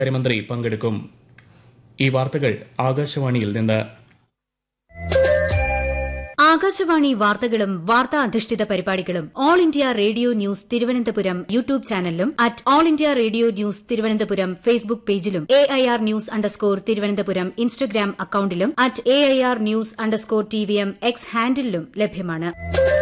വിദേശകാര്യമന്ത്രി പങ്കെടുക്കും. ഈ വാർത്തകൾ ആകാശവാണിയിൽ നിന്ന്. ആകാശവാണി വാർത്തകളും വാർത്താ അധിഷ്ഠിത പരിപാടികളും all India radio news Thiruvananthapuram YouTube ചാനലിലും at all India radio news Thiruvananthapuram Facebook പേജിലും AIR ന്യൂസ് തിരുവനന്തപുരം ഇൻസ്റ്റഗ്രാം അക്കൌണ്ടിലും at AIR news TVM X ഹാൻഡിലും ലഭ്യമാണ്.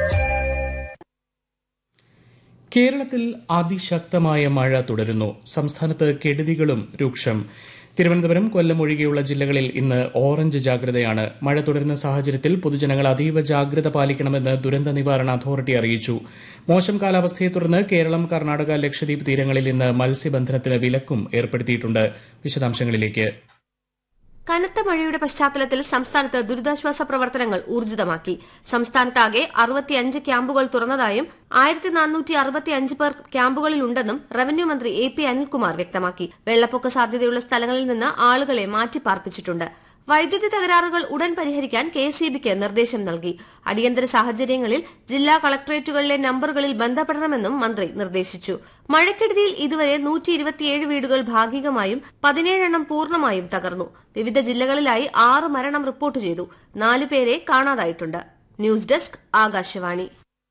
കേരളത്തിൽ അതിശക്തമായ മഴ തുടരുന്നു. സംസ്ഥാനത്ത് കെടുതികളും രൂക്ഷം. തിരുവനന്തപുരം, കൊല്ലം ഒഴികെയുള്ള ജില്ലകളിൽ ഇന്ന് ഓറഞ്ച് ജാഗ്രതയാണ്. മഴ തുടരുന്ന സാഹചര്യത്തിൽ പൊതുജനങ്ങൾ അതീവ ജാഗ്രത പാലിക്കണമെന്ന് ദുരന്ത നിവാരണ അതോറിറ്റി അറിയിച്ചു. മോശം കാലാവസ്ഥയെ തുടർന്ന് കേരളം, കർണാടക, ലക്ഷദ്വീപ് തീരങ്ങളിൽ ഇന്ന് മത്സ്യബന്ധനത്തിന് വിലക്കും ഏർപ്പെടുത്തിയിട്ടുണ്ട്. വിശദാംശങ്ങളിലേക്ക്. കനത്ത മഴയുടെ പശ്ചാത്തലത്തിൽ സംസ്ഥാനത്ത് ദുരിതാശ്വാസ പ്രവർത്തനങ്ങൾ ഊർജിതമാക്കി. സംസ്ഥാനത്താകെ 65 ക്യാമ്പുകൾ തുറന്നതായും 1465 പേർ ക്യാമ്പുകളിലുണ്ടെന്നും റവന്യൂ മന്ത്രി AP അനിൽകുമാർ വ്യക്തമാക്കി. വെള്ളപ്പൊക്ക സാധ്യതയുള്ള സ്ഥലങ്ങളിൽ നിന്ന് ആളുകളെ മാറ്റിപ്പാർപ്പിച്ചിട്ടുണ്ട്. വൈദ്യുതി തകരാറുകൾ ഉടൻ പരിഹരിക്കാൻ KSEBിക്ക് നിർദ്ദേശം നൽകി. അടിയന്തര സാഹചര്യങ്ങളിൽ ജില്ലാ കളക്ടറേറ്റുകളിലെ നമ്പറുകളിൽ ബന്ധപ്പെടണമെന്നും മന്ത്രി നിർദ്ദേശിച്ചു. മഴക്കെടുതിയിൽ ഇതുവരെ 127 വീടുകൾ ഭാഗികമായും 17 എണ്ണം പൂർണ്ണമായും തകർന്നു. വിവിധ ജില്ലകളിലായി 6 മരണം റിപ്പോർട്ട് ചെയ്തു. 4 പേരെ കാണാതായിട്ടുണ്ട്. News desk, Akashvani.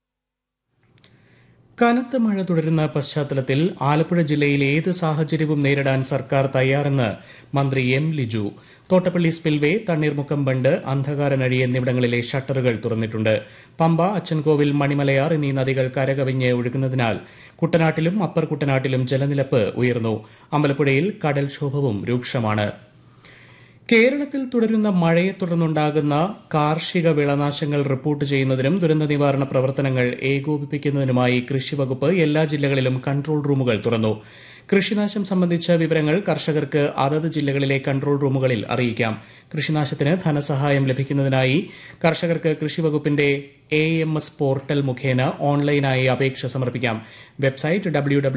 കനത്ത മഴ തുടരുന്ന പശ്ചാത്തലത്തിൽ ആലപ്പുഴ ജില്ലയിൽ ഏത് സാഹചര്യവും നേരിടാൻ സർക്കാർ തയ്യാറെന്ന് മന്ത്രി M. ലിജു. തോട്ടപ്പള്ളി സ്പിൽവേ, തണ്ണീർമുക്കം ബണ്ട്, അന്ധകാരനഴി എന്നിവിടങ്ങളിലെ ഷട്ടറുകൾ തുറന്നിട്ടുണ്ട്. പമ്പ, അച്ചൻകോവിൽ, മണിമലയാർ എന്നീ നദികൾ കരകവിഞ്ഞ് ഒഴുകുന്നതിനാൽ കുട്ടനാട്ടിലും അപ്പർ കുട്ടനാട്ടിലും ജലനിരപ്പ് ഉയർന്നു. അമ്പലപ്പുഴയിൽ കടൽക്ഷോഭവും രൂക്ഷമാണ്. കേരളത്തിൽ തുടരുന്ന മഴയെ തുടർന്നുണ്ടാകുന്ന കാർഷിക വിളനാശങ്ങൾ റിപ്പോർട്ട് ചെയ്യുന്നതിനും ദുരന്ത നിവാരണ പ്രവർത്തനങ്ങൾ ഏകോപിപ്പിക്കുന്നതിനുമായി കൃഷിവകുപ്പ് എല്ലാ ജില്ലകളിലും കൺട്രോൾ റൂമുകൾ തുറന്നു. കൃഷിനാശം സംബന്ധിച്ച വിവരങ്ങൾ കർഷകർക്ക് അതത് ജില്ലകളിലെ കൺട്രോൾ റൂമുകളിൽ അറിയിക്കാം. കൃഷിനാശത്തിന് ധനസഹായം ലഭിക്കുന്നതിനായി കർഷകർക്ക് കൃഷിവകുപ്പിന്റെ AMS പോർട്ടൽ മുഖേന ഓൺലൈനായി അപേക്ഷ സമർപ്പിക്കാം. Website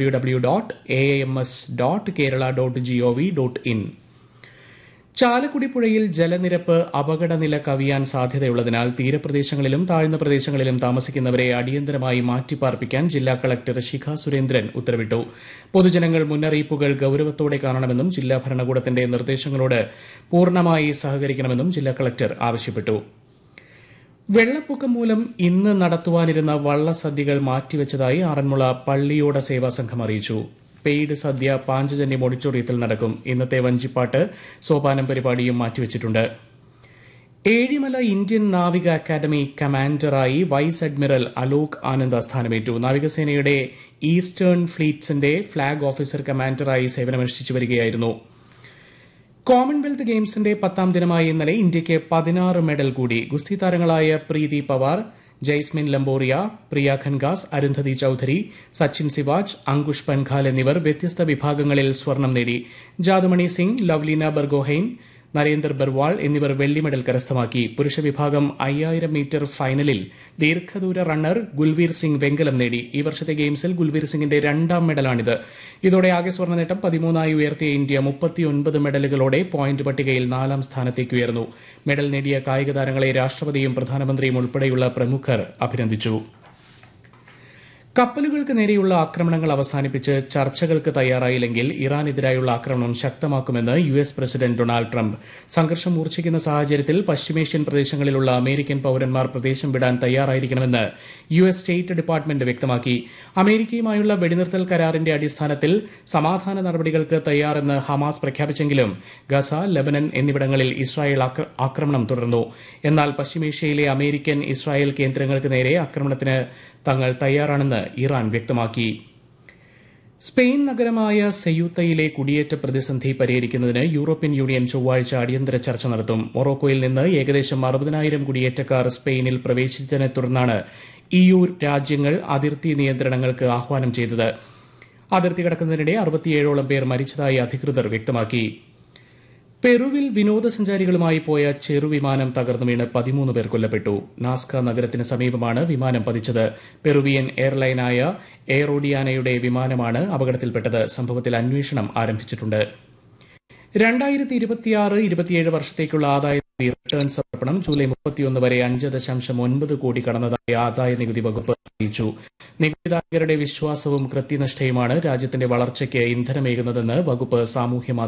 www.ams.kerala.gov.in. ചാലക്കുടി പുഴയിൽ ജലനിരപ്പ് അപകടനില കവിയാൻ സാധ്യതയുള്ളതിനാൽ തീരപ്രദേശങ്ങളിലും താഴ്ന്ന പ്രദേശങ്ങളിലും താമസിക്കുന്നവരെ അടിയന്തരമായി മാറ്റിപ്പാർപ്പിക്കാൻ ജില്ലാ കളക്ടർ ശിഖ സുരേന്ദ്രൻ ഉത്തരവിട്ടു. പൊതുജനങ്ങൾ മുന്നറിയിപ്പുകൾ ഗൌരവത്തോടെ കാണണമെന്നും ജില്ലാ ഭരണകൂടത്തിന്റെ നിർദ്ദേശങ്ങളോട് പൂർണ്ണമായി സഹകരിക്കണമെന്നും ജില്ലാ കളക്ടർ ആവശ്യപ്പെട്ടു. വെള്ളപ്പൊക്കം മൂലം ഇന്ന് നടത്തുവാനിരുന്ന വള്ളസദ്യകൾ മാറ്റിവച്ചതായി ആറന്മുള പള്ളിയോട സേവാ സംഘം അറിയിച്ചു. പെയ്ഡ് സദ്യ പാഞ്ചജന്യം ഓഡിറ്റോറിയത്തിൽ നടക്കും. ഇന്നത്തെ വഞ്ചിപ്പാട്ട് സോപാനം പരിപാടിയും മാറ്റിവച്ചിട്ടുണ്ട്. ഏഴിമല ഇന്ത്യൻ നാവിക academy കമാൻഡറായി vice admiral Alok Anand സ്ഥാനമേറ്റു. നാവികസേനയുടെ ഈസ്റ്റേൺ ഫ്ലീറ്റ്സിന്റെ ഫ്ളാഗ് ഓഫീസർ കമാൻഡറായി സേവനമനുഷ്ഠിച്ചു വരികയായിരുന്നു. കോമൺവെൽത്ത് ഗെയിംസിന്റെ 10ാം ദിനമായ ഇന്നലെ ഇന്ത്യയ്ക്ക് 16 മെഡൽ കൂടി. ഗുസ്തി താരങ്ങളായ പ്രീതി പവാർ, ജയ്സ്മിൻ ലംബോറിയ, പ്രിയ ഖൻഗാസ്, അരുന്ധതി ചൌധരി, സച്ചിൻ സിവാജ്, അങ്കുഷ് പൻഘാൽ എന്നിവർ വ്യത്യസ്ത വിഭാഗങ്ങളിൽ സ്വർണം നേടി. ജാദുമണി സിംഗ്, ലവ്ലീന ബർഗോഹെയ്ൻ, നരേന്ദർ ബർവാൾ എന്നിവർ വെള്ളി മെഡൽ കരസ്ഥമാക്കി. പുരുഷ വിഭാഗം 5000 മീറ്റർ ഫൈനലിൽ ദീർഘദൂര റണ്ണർ ഗുൽവീർ സിംഗ് വെങ്കലം നേടി. ഈ വർഷത്തെ ഗെയിംസിൽ ഗുൽവീർ സിംഗിന്റെ 2ാം മെഡലാണിത്. ഇതോടെ ആകെ സ്വർണ്ണ നേട്ടം 13 ഉയർത്തിയ ഇന്ത്യ 39 മെഡലുകളോടെ പോയിന്റ് പട്ടികയിൽ 4ാം സ്ഥാനത്തേക്ക് ഉയർന്നു. മെഡൽ നേടിയ കായിക താരങ്ങളെ രാഷ്ട്രപതിയും പ്രധാനമന്ത്രിയും ഉൾപ്പെടെയുള്ള പ്രമുഖർ അഭിനന്ദിച്ചു. കപ്പലുകൾക്ക് നേരെയുള്ള ആക്രമണങ്ങൾ അവസാനിപ്പിച്ച് ചർച്ചകൾക്ക് തയ്യാറായില്ലെങ്കിൽ ഇറാനെതിരായുള്ള ആക്രമണം ശക്തമാക്കുമെന്ന് US പ്രസിഡന്റ് ഡൊണാൾഡ് ട്രംപ്. സംഘർഷം മൂർച്ഛിക്കുന്ന സാഹചര്യത്തിൽ പശ്ചിമേഷ്യൻ പ്രദേശങ്ങളിലുള്ള അമേരിക്കൻ പൌരന്മാർ പ്രദേശം വിടാൻ തയ്യാറായിരിക്കണമെന്ന് US സ്റ്റേറ്റ് ഡിപ്പാർട്ട്മെന്റ് വ്യക്തമാക്കി. അമേരിക്കയുമായുള്ള വെടിനിർത്തൽ കരാറിന്റെ അടിസ്ഥാനത്തിൽ സമാധാന നടപടികൾക്ക് തയ്യാറെന്ന് ഹമാസ് പ്രഖ്യാപിച്ചെങ്കിലും ഗസ, ലബനൻ എന്നിവിടങ്ങളിൽ ഇസ്രായേൽ ആക്രമണം തുടർന്നു. എന്നാൽ പശ്ചിമേഷ്യയിലെ അമേരിക്കൻ, ഇസ്രായേൽ കേന്ദ്രങ്ങൾക്ക് നേരെ ആക്രമണത്തിന് തങ്ങൾ തയ്യാറാണെന്ന് ഇറാൻ വ്യക്തമാക്കി. സ്പെയിൻ നഗരമായ സെയൂത്തയിലെ കുടിയേറ്റ പ്രതിസന്ധി പരിഹരിക്കുന്നതിന് യൂറോപ്യൻ യൂണിയൻ ചൊവ്വാഴ്ച അടിയന്തര ചർച്ച നടത്തും. മൊറോക്കോയിൽ നിന്ന് ഏകദേശം 60,000 കുടിയേറ്റക്കാർ സ്പെയിനിൽ പ്രവേശിച്ചതിനെ തുടർന്നാണ് EU രാജ്യങ്ങൾ അതിർത്തി നിയന്ത്രണങ്ങൾക്ക് ആഹ്വാനം ചെയ്തത്. അതിർത്തി കടക്കുന്നതിനിടെ 67ഓളം പേർ മരിച്ചതായി അധികൃതർ വ്യക്തമാക്കി. പെറുവിൽ വിനോദസഞ്ചാരികളുമായി പോയ ചെറുവിമാനം തകർന്നു വീണ് 13 പേർ കൊല്ലപ്പെട്ടു. നാസ്ക നഗരത്തിന് സമീപമാണ് വിമാനം പതിച്ചത്. പെറുവിയൻ എയർലൈനായ എയറോഡിയാനയുടെ വിമാനമാണ് അപകടത്തിൽപ്പെട്ടത്. സംഭവത്തിൽ അന്വേഷണം ആരംഭിച്ചിട്ടുണ്ട്. 2026-27 വർഷത്തേക്കുള്ള ആദായ റിട്ടേൺ സമർപ്പണം ജൂലൈ 31 വരെ 5.9 കോടി കടന്നതായി ആദായ നികുതി വകുപ്പ് അറിയിച്ചു. നികുതിദായകരുടെ വിശ്വാസവും കൃത്യനിഷ്ഠയുമാണ് രാജ്യത്തിന്റെ വളർച്ചയ്ക്ക് ഇന്ധനമേകുന്നതെന്ന് വകുപ്പ് സാമൂഹ്യ